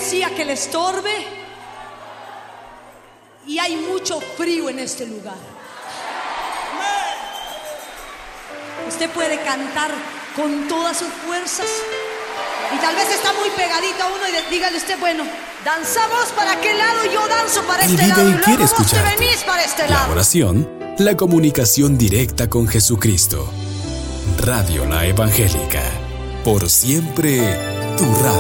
decía que le estorbe. Y hay mucho frío en este lugar. Usted puede cantar con todas sus fuerzas. Y tal vez está muy pegadito a uno y dígale usted, bueno, danzamos para aquel lado y yo danzo para este lado. Y luego vos te venís para este lado. La oración, la comunicación directa con Jesucristo. Radio La Evangélica. Por siempre, tu radio.